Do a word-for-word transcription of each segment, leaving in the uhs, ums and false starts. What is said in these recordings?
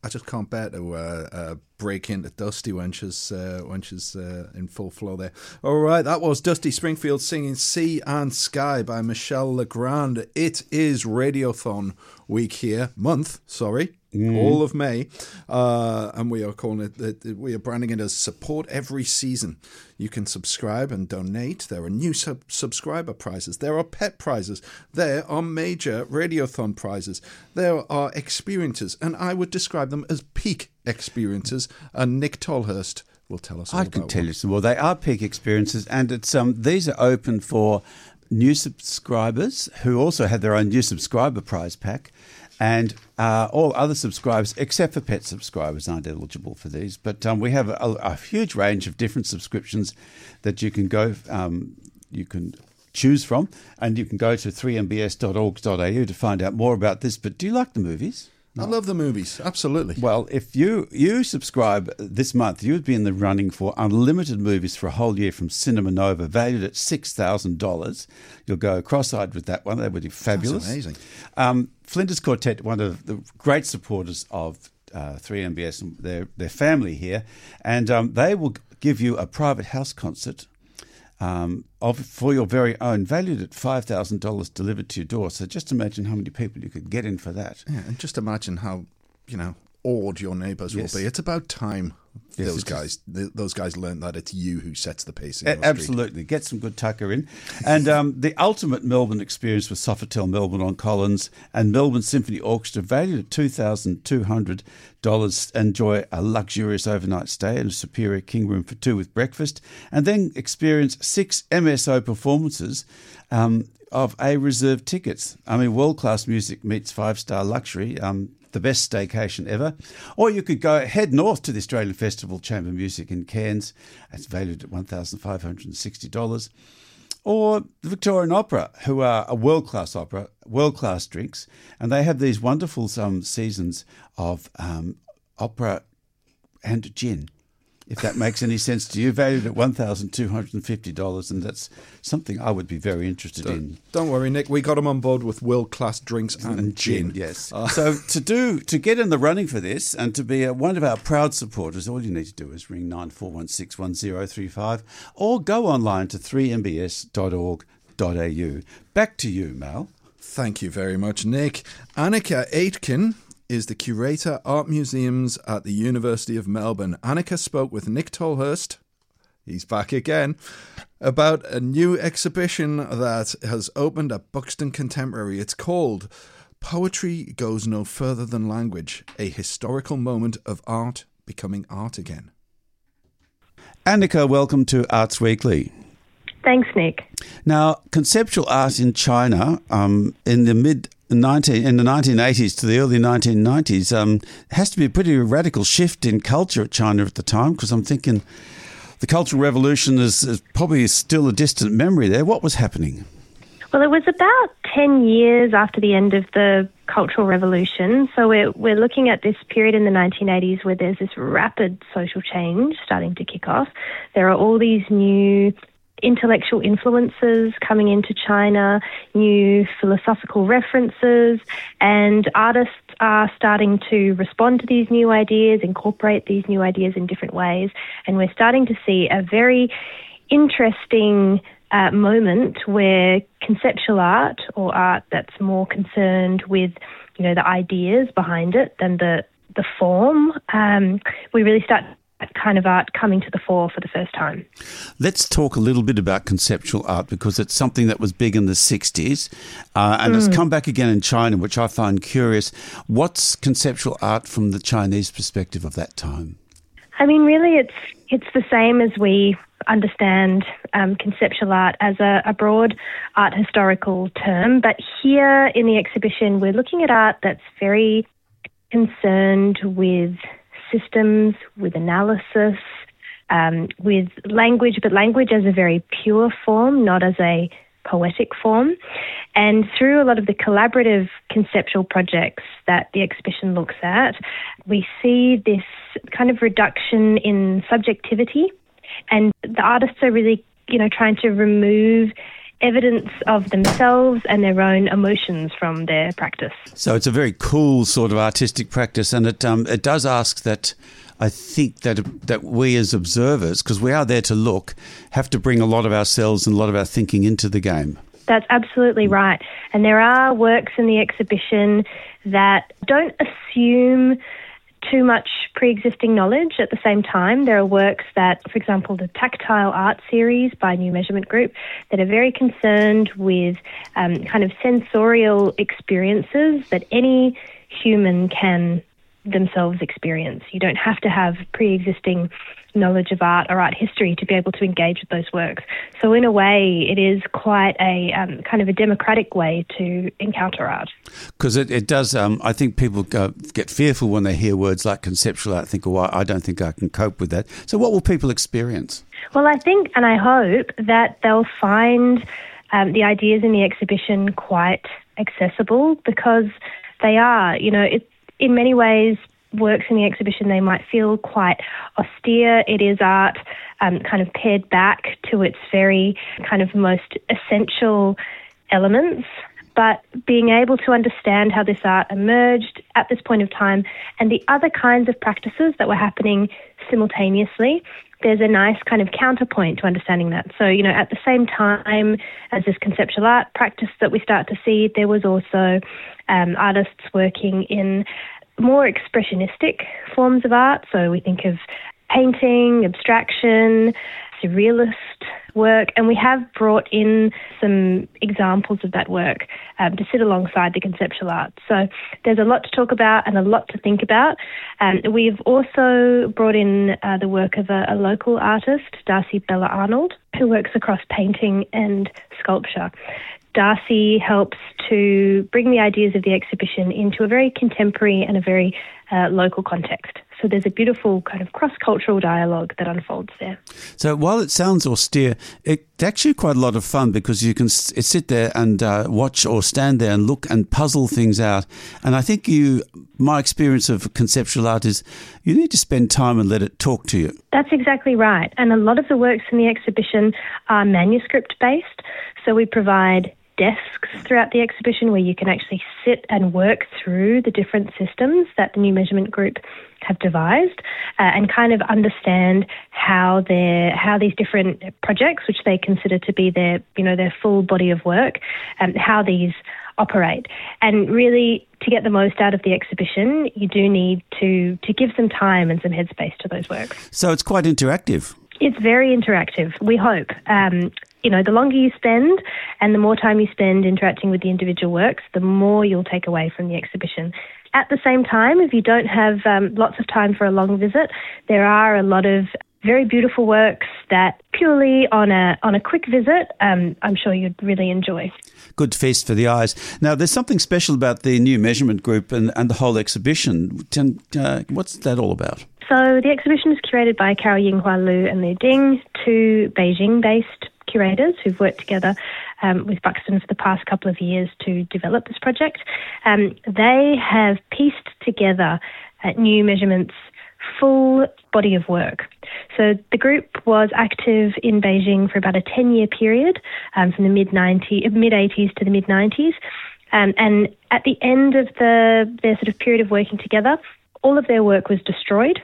I just can't bear to uh, uh, break into Dusty when she's, uh, when she's uh, in full flow there. All right, that was Dusty Springfield singing Sea and Sky by Michelle Legrand. It is Radiothon week here, month, sorry. Mm. All of May, uh, and we are calling it, it, we are branding it as Support Every Season. You can subscribe and donate. There are new sub- subscriber prizes. There are pet prizes. There are major Radiothon prizes. There are experiences, and I would describe them as peak experiences. And Nick Tolhurst will tell us all I about can tell one. you some more. They are peak experiences, and it's um these are open for new subscribers who also have their own new subscriber prize pack. And uh, all other subscribers, except for pet subscribers, aren't eligible for these. But um, we have a, a huge range of different subscriptions that you can go, um, you can choose from, and you can go to three m b s dot org dot a u to find out more about this. But do you like the movies? I love the movies, absolutely. Well, if you, you subscribe this month, you would be in the running for unlimited movies for a whole year from Cinema Nova, valued at six thousand dollars. You'll go cross-eyed with that one. That would be fabulous. That's amazing. Um, Flinders Quartet, one of the great supporters of uh, three M B S, and their, their family here, and um, they will give you a private house concert Um, of for your very own, valued at five thousand dollars, delivered to your door. So just imagine how many people you could get in for that. Yeah, and just imagine how, you know, awed your neighbours Yes. will be. It's about time Yes, those it guys th- those guys learn that it's you who sets the pace in A- your street. Absolutely. Get some good tucker in. And um, the ultimate Melbourne experience with Sofitel Melbourne on Collins and Melbourne Symphony Orchestra, valued at two thousand two hundred dollars. Enjoy a luxurious overnight stay in a superior king room for two with breakfast, and then experience six M S O performances um, of A reserved tickets. I mean, world-class music meets five-star luxury. Um, the best staycation ever. Or you could go head north to the Australian Festival Chamber Music in Cairns. It's valued at one thousand five hundred sixty dollars. Or the Victorian Opera, who are a world-class opera, world-class drinks, and they have these wonderful um, seasons of um, opera and gin, if that makes any sense to you, valued at one thousand two hundred fifty dollars, and that's something I would be very interested Don't, in. don't worry, Nick. We got them on board with world-class drinks and, And gin. yes. Uh, So to do to get in the running for this and to be a, one of our proud supporters, all you need to do is ring nine four one six one zero three five or go online to three m b s dot org dot a u. Back to you, Mal. Thank you very much, Nick. Annika Aitken is the curator art museums at the University of Melbourne. Annika spoke with Nick Tolhurst, he's back again, about a new exhibition that has opened at Buxton Contemporary. It's called Poetry Goes No Further Than Language, a historical moment of art becoming art again. Annika, welcome to Arts Weekly. Thanks, Nick. Now, conceptual art in China um, in the mid nineteen in the nineteen eighties to the early nineteen nineties um, has to be a pretty radical shift in culture at China at the time, because I'm thinking the Cultural Revolution is, is probably still a distant memory there. What was happening? Well, it was about ten years after the end of the Cultural Revolution. So we're, we're looking at this period in the nineteen eighties where there's this rapid social change starting to kick off. There are all these new intellectual influences coming into China, new philosophical references, and artists are starting to respond to these new ideas, incorporate these new ideas in different ways. And we're starting to see a very interesting uh, moment where conceptual art, or art that's more concerned with, you know, the ideas behind it than the, the form, um, we really start that kind of art coming to the fore for the first time. Let's talk a little bit about conceptual art, because it's something that was big in the sixties uh, and mm. it's come back again in China, which I find curious. What's conceptual art from the Chinese perspective of that time? I mean, really, it's it's the same as we understand um, conceptual art as a, a broad art historical term. But here in the exhibition, we're looking at art that's very concerned with systems, with analysis, um, with language, but language as a very pure form, not as a poetic form. And through a lot of the collaborative conceptual projects that the exhibition looks at, we see this kind of reduction in subjectivity, and the artists are really, you know, trying to remove evidence of themselves and their own emotions from their practice. So it's a very cool sort of artistic practice, and it um, it does ask that I think that that we as observers, because we are there to look, have to bring a lot of ourselves and a lot of our thinking into the game. That's absolutely right. And there are works in the exhibition that don't assume too much pre-existing knowledge. At the same time, there are works that, for example, the Tactile Art series by New Measurement Group, that are very concerned with um, kind of sensorial experiences that any human can themselves experience. You don't have to have pre-existing knowledge of art or art history to be able to engage with those works. So in a way, it is quite a um, kind of a democratic way to encounter art. Because it, it does, um, I think people go, get fearful when they hear words like conceptual art, think, oh, I don't think I can cope with that. So what will people experience? Well, I think and I hope that they'll find um, the ideas in the exhibition quite accessible, because they are, you know, it, in many ways, works in the exhibition, they might feel quite austere. It is art um, kind of pared back to its very kind of most essential elements. But being able to understand how this art emerged at this point of time and the other kinds of practices that were happening simultaneously, there's a nice kind of counterpoint to understanding that. So, you know, at the same time as this conceptual art practice that we start to see, there was also um, artists working in more expressionistic forms of art. So we think of painting, abstraction, surrealist work, and we have brought in some examples of that work um, to sit alongside the conceptual art. So there's a lot to talk about and a lot to think about. Um, we've also brought in uh, the work of a, a local artist, Darcy Bella Arnold, who works across painting and sculpture. Darcy helps to bring the ideas of the exhibition into a very contemporary and a very uh, local context. So there's a beautiful kind of cross-cultural dialogue that unfolds there. So while it sounds austere, it's actually quite a lot of fun, because you can sit there and uh, watch or stand there and look and puzzle things out. And I think you, my experience of conceptual art is you need to spend time and let it talk to you. That's exactly right. And a lot of the works in the exhibition are manuscript-based. So we provide desks throughout the exhibition where you can actually sit and work through the different systems that the New Measurement Group have devised uh, and kind of understand how their how these different projects, which they consider to be their you know their full body of work, um, how these operate. And really, to get the most out of the exhibition, you do need to to give some time and some headspace to those works. So it's quite interactive. It's very interactive, we hope. Um, you know, the longer you spend and the more time you spend interacting with the individual works, the more you'll take away from the exhibition. At the same time, if you don't have um, lots of time for a long visit, there are a lot of very beautiful works that purely on a on a quick visit, um, I'm sure you'd really enjoy. Good feast for the eyes. Now, there's something special about the New Measurement Group and, and the whole exhibition. Uh, what's that all about? So the exhibition is curated by Carol Yinghua Liu and Liu Ding, two Beijing-based curators who've worked together um, with Buxton for the past couple of years to develop this project. Um, they have pieced together uh, New Measurement's full body of work. So the group was active in Beijing for about a ten-year period, um, from the mid-nineties, mid-eighties to the mid-nineties. Um, and at the end of the their sort of period of working together, all of their work was destroyed.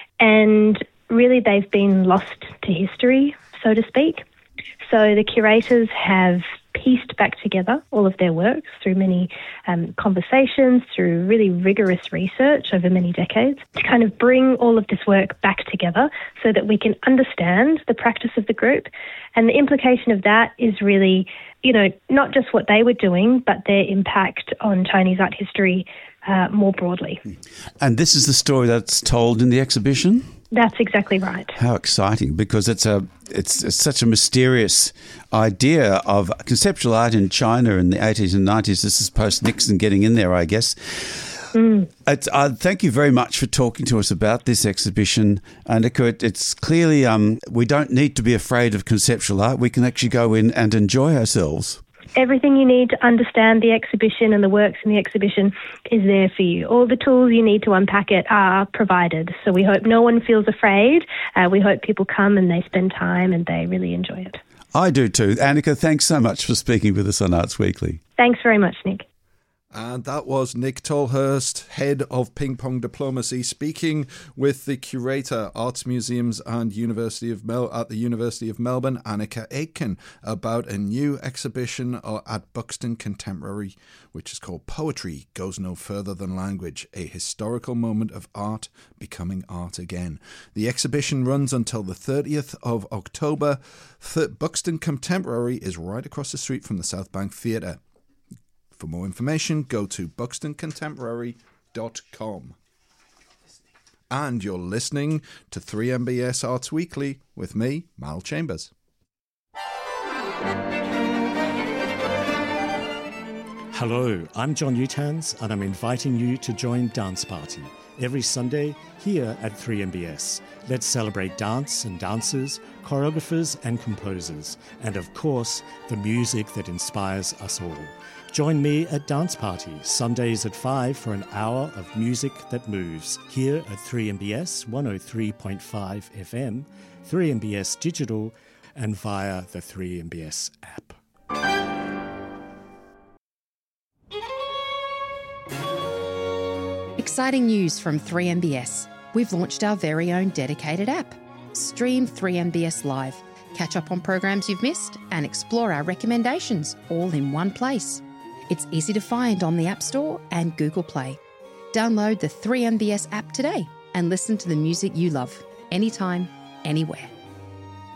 And really, they've been lost to history, so to speak. So the curators have pieced back together all of their works through many um, conversations, through really rigorous research over many decades, to kind of bring all of this work back together so that we can understand the practice of the group. And the implication of that is really, you know, not just what they were doing, but their impact on Chinese art history uh, more broadly. And this is the story that's told in the exhibition? That's exactly right. How exciting, because it's a it's, it's such a mysterious idea of conceptual art in China in the eighties and nineties. This is post-Nixon getting in there, I guess. Mm. It's, uh, thank you very much for talking to us about this exhibition, Annika. It, it's clearly um, we don't need to be afraid of conceptual art. We can actually go in and enjoy ourselves. Everything you need to understand the exhibition and the works in the exhibition is there for you. All the tools you need to unpack it are provided. So we hope no one feels afraid. Uh, we hope people come and they spend time and they really enjoy it. I do too. Annika, thanks so much for speaking with us on Arts Weekly. Thanks very much, Nick. And that was Nick Tolhurst, Head of Ping Pong Diplomacy, speaking with the Curator, Arts Museums and University of Mel- at the University of Melbourne, Annika Aitken, about a new exhibition at Buxton Contemporary, which is called Poetry Goes No Further Than Language, a historical moment of art becoming art again. The exhibition runs until the thirtieth of October. Th- Buxton Contemporary is right across the street from the South Bank Theatre. For more information, go to buxton contemporary dot com. And you're listening to three M B S Arts Weekly with me, Mal Chambers. Hello, I'm John Utans, and I'm inviting you to join Dance Party every Sunday here at three M B S. Let's celebrate dance and dancers, choreographers and composers, and of course, the music that inspires us all. Join me at Dance Party, Sundays at five for an hour of music that moves, here at three M B S one oh three point five F M, three M B S Digital, and via the three M B S app. Exciting news from three M B S. We've launched our very own dedicated app. Stream three M B S Live, catch up on programs you've missed, and explore our recommendations all in one place. It's easy to find on the App Store and Google Play. Download the three M B S app today and listen to the music you love, anytime, anywhere.